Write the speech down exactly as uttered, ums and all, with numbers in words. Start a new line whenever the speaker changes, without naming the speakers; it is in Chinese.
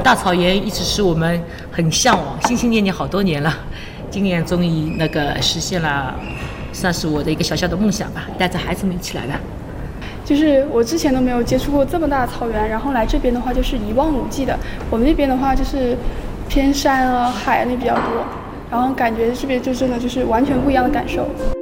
大草原一直是我们很向往、心心念念好多年了，今年终于那个实现了，算是我的一个小小的梦想吧，带着孩子们一起来的。
就是我之前都没有接触过这么大的草原，然后来这边的话就是一望无际的。我们那边的话就是偏山啊、海那比较多，然后感觉这边就真的就是完全不一样的感受。